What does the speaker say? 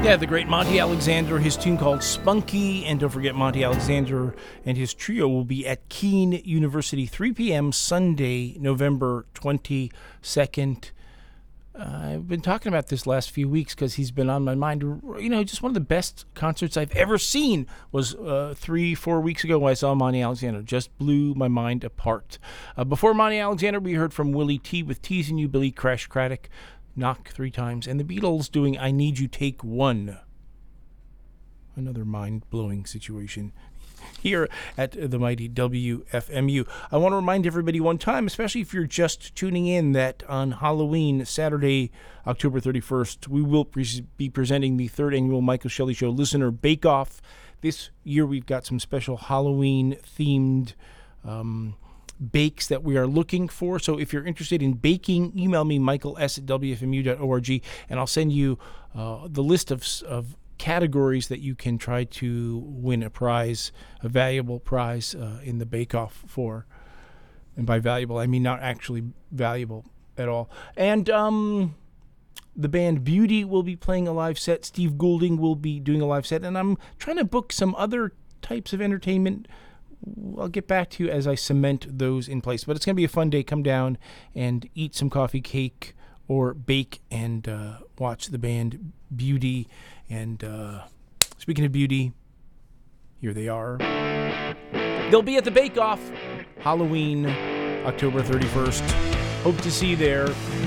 Yeah, the great Monty Alexander, his tune called Spunky. And don't forget, Monty Alexander and his trio will be at Keene University, 3 p.m. Sunday, November 22nd. I've been talking about this last few weeks because he's been on my mind. You know, just one of the best concerts I've ever seen was 3-4 weeks ago when I saw Monty Alexander. Just blew my mind apart. Before Monty Alexander, we heard from Willie T with Teasing You, Billy Crash Craddock, Knock 3 Times, and the Beatles doing I Need You Take One. Another mind-blowing situation here at the mighty WFMU. I want to remind everybody one time, especially if you're just tuning in, that on Halloween, Saturday, October 31st, we will be presenting the 3rd annual Michael Shelley Show Listener Bake Off. This year we've got some special Halloween-themed bakes that we are looking for. So if you're interested in baking, email me, michaels@wfmu.org, and I'll send you the list of categories that you can try to win a prize, a valuable prize in the bake-off for. And by valuable, I mean not actually valuable at all. And the band Beauty will be playing a live set. Steve Goulding will be doing a live set. And I'm trying to book some other types of entertainment. I'll get back to you as I cement those in place. But it's going to be a fun day. Come down and eat some coffee cake or bake and watch the band Beauty. And speaking of Beauty, here they are. They'll be at the Bake Off, Halloween, October 31st. Hope to see you there.